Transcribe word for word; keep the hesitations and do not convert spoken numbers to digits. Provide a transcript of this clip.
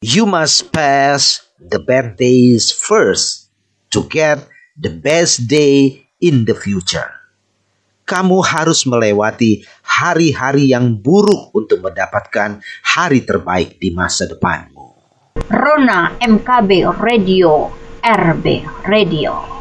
You must pass the bad days first to get the best day in the future. Kamu harus melewati hari-hari yang buruk untuk mendapatkan hari terbaik di masa depanmu. Rona M K B Radio, R B Radio.